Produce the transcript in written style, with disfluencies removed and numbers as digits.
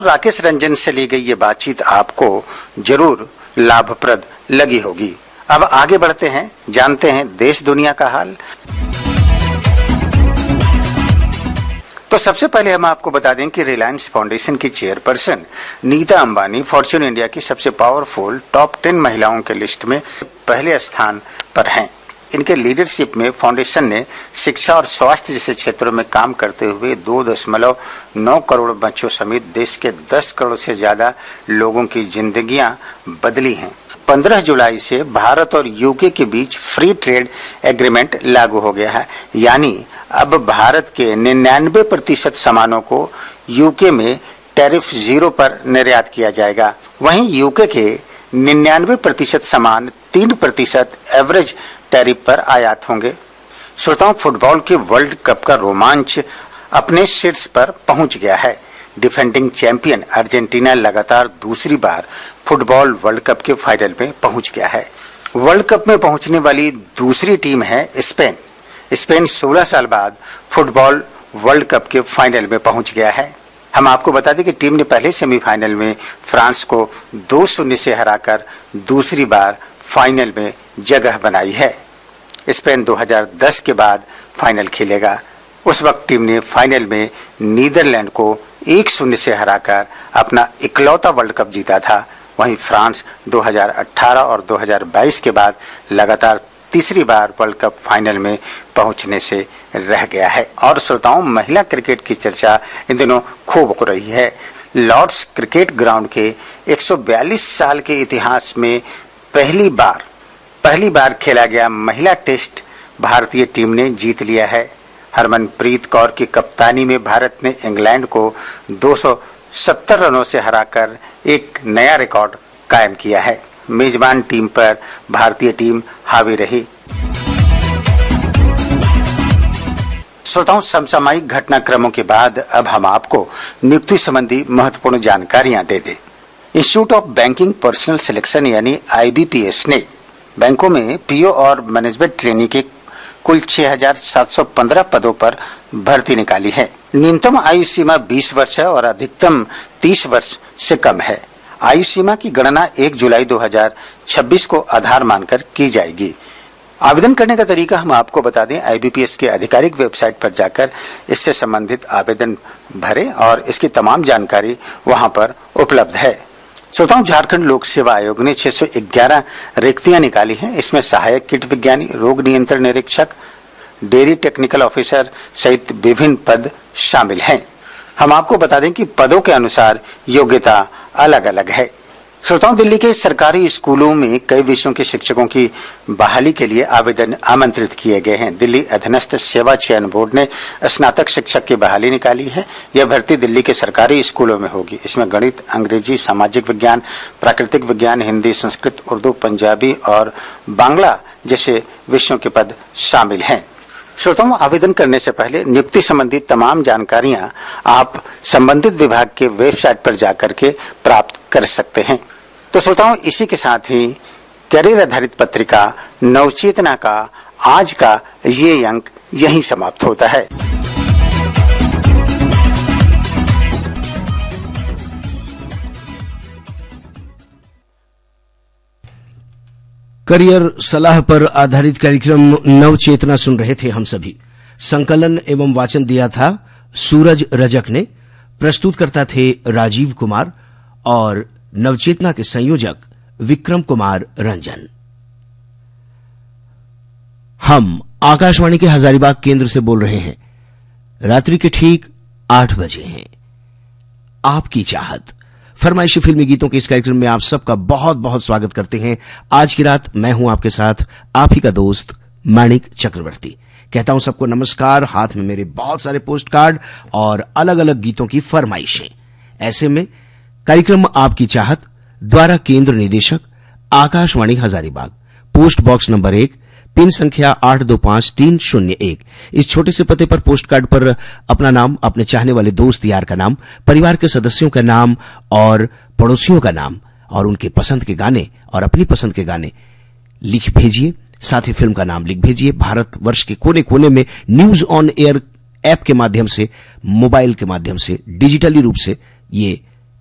राकेश रंजन से ली गई ये बातचीत आपको जरूर लाभप्रद लगी होगी। अब आगे बढ़ते हैं, जानते हैं देश दुनिया का हाल। तो सबसे पहले हम आपको बता दें कि रिलायंस फाउंडेशन की chairperson Nita Ambani Fortune India की सबसे पावरफुल टॉप 10 महिलाओं के लिस्ट में पहले स्थान पर हैं। इनके लीडरशिप में फाउंडेशन ने शिक्षा और स्वास्थ्य जैसे क्षेत्रों में काम करते हुए 2.9 करोड़ बच्चों समेत देश के 10 करोड़ से ज्यादा लोगों की जिंदगियां बदली हैं। 15 जुलाई से भारत और यूके के बीच फ्री ट्रेड एग्रीमेंट लागू हो गया है, यानी अब भारत के 99% सामानों को यूके में टैरिफ 0 पर निर्यात किया जाएगा। वहीं यूके के 99% सामान 3% एवरेज टैरिफ पर आयात होंगे। श्रोताओं, फुटबॉल के वर्ल्ड कप का रोमांच अपने शीर्ष पर पहुंच गया है। डिफेंडिंग चैंपियन अर्जेंटीना लगातार दूसरी बार फुटबॉल वर्ल्ड कप के फाइनल में पहुंच गया है। वर्ल्ड कप में पहुंचने वाली दूसरी टीम है स्पेन। स्पेन 16 साल बाद फुटबॉल वर्ल्ड कप के फाइनल में पहुंच गया है। हम आपको बता दें कि टीम ने पहले सेमीफाइनल में फ्रांस को 2-0 से हराकर दूसरी बार फाइनल में जगह बनाई है। स्पेन 2010 के बाद फाइनल खेलेगा। उस वक्त टीम ने फाइनल में नीदरलैंड को 1-0 से हराकर अपना इकलौता वर्ल्ड कप जीता था। वहीं फ्रांस 2018 और 2022 के बाद लगातार तीसरी बार वर्ल्ड कप फाइनल में पहुंचने से रह गया है। और श्रोताओं, महिला क्रिकेट की चर्चा इन दिनों खूब हो रही है। लॉर्ड्स क्रिकेट ग्राउंड के 142 साल के इतिहास में पहली बार खेला गया महिला टेस्ट भारतीय टीम ने जीत लिया है। हरमनप्रीत कौर की कप्तानी में भारत ने इंग्लैंड को 270 रनों से हराकर एक नया रिकॉर्ड कायम किया है। मेजबान टीम पर भारतीय टीम हावी रही। श्रोताओं, समसामयिक घटनाक्रमों के बाद अब हम आपको नियुक्ति संबंधी महत्वपूर्ण जानकारियां दे दें। Institute of banking personal selection यानी IBPS ने बैंकों में पीओ और मैनेजमेंट ट्रेनी के कुल 6,715 पदों पर भर्ती निकाली है। न्यूनतम आयु सीमा 20 वर्ष है और अधिकतम 30 वर्ष से कम है। आयु सीमा की गणना 1 जुलाई 2026 को आधार मानकर की जाएगी। आवेदन करने का तरीका हम आपको बता दें, IBPS के आधिकारिक वेबसाइट पर जाकर इससे संबंधित आवेदन भरें और इसकी तमाम जानकारी वहां पर उपलब्ध है। श्रोताओं, झारखंड लोक सेवा आयोग ने 611 रिक्तियां निकाली हैं। इसमें सहायक कीट विज्ञानी, रोग नियंत्रण निरीक्षक, डेयरी टेक्निकल ऑफिसर सहित विभिन्न पद शामिल हैं। हम आपको बता दें कि पदों के अनुसार योग्यता अलग अलग है। श्रोताओं, दिल्ली के सरकारी स्कूलों में कई विषयों के शिक्षकों की बहाली के लिए आवेदन आमंत्रित किए गए हैं। दिल्ली अधीनस्थ सेवा चयन बोर्ड ने स्नातक शिक्षक की बहाली निकाली है। यह भर्ती दिल्ली के सरकारी स्कूलों में होगी। इसमें गणित, अंग्रेजी, सामाजिक विज्ञान, प्राकृतिक विज्ञान, हिंदी, संस्कृत, उर्दू, पंजाबी और बांग्ला जैसे विषयों के पद शामिल हैं। श्रोताओं, आवेदन करने से पहले नियुक्ति संबंधी तमाम जानकारियां आप संबंधित विभाग के वेबसाइट पर जाकर के प्राप्त कर सकते हैं। तो श्रोताओं, इसी के साथ ही कैरियर आधारित पत्रिका नवचेतना का आज का ये अंक यहीं समाप्त होता है। करियर सलाह पर आधारित कार्यक्रम नवचेतना सुन रहे थे हम सभी। संकलन एवं वाचन दिया था सूरज रजक ने। प्रस्तुतकर्ता थे राजीव कुमार और नवचेतना के संयोजक विक्रम कुमार रंजन। हम आकाशवाणी के हजारीबाग केंद्र से बोल रहे हैं। रात्रि के ठीक 8 बजे हैं। आपकी चाहत फरमाइशी फिल्मी गीतों के इस कार्यक्रम में आप सबका बहुत बहुत स्वागत करते हैं। आज की रात मैं हूं आपके साथ, आप ही का दोस्त माणिक चक्रवर्ती। कहता हूं सबको नमस्कार। हाथ में मेरे बहुत सारे पोस्ट कार्ड और अलग अलग गीतों की फरमाइशें। ऐसे में कार्यक्रम आपकी चाहत द्वारा केंद्र निदेशक Akashvani Hazaribagh, post box number 1, pin संख्या 825301। इस छोटे से पते पर पोस्ट कार्ड पर अपना नाम, अपने चाहने वाले दोस्त यार का नाम, परिवार के सदस्यों का नाम और पड़ोसियों का नाम और उनके पसंद के गाने और अपनी पसंद के गाने लिख भेजिए। साथ ही फिल्म का नाम लिख भेजिए। भारतवर्ष के कोने कोने में न्यूज ऑन एयर ऐप के माध्यम से, मोबाइल के माध्यम से, डिजिटली रूप से ये